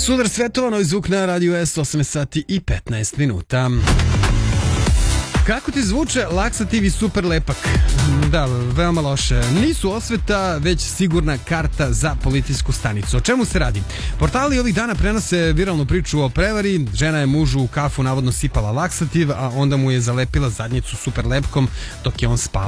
Sudar Svetova, Novi zvuk na Radio S, 18 sati i 15 minuta. Kako ti zvuče laksativ i super lepak? Da, veoma loše. Nisu osveta, već sigurna karta za policijsku stanicu. O čemu se radi? Portali ovih dana prenose viralnu priču o prevari. Žena je mužu u kafu navodno sipala laksativ, a onda mu je zalepila zadnjicu super lepkom dok je on spavao.